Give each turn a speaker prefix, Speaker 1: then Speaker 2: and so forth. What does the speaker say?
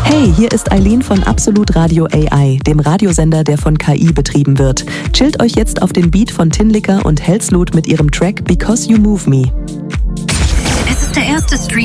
Speaker 1: Hey, hier ist Eileen von Absolut Radio AI, dem Radiosender, der von KI betrieben wird. Chillt euch jetzt auf den Beat von Tinlicker und Hellsloot mit ihrem Track Because You Move Me.
Speaker 2: Es ist der erste Stream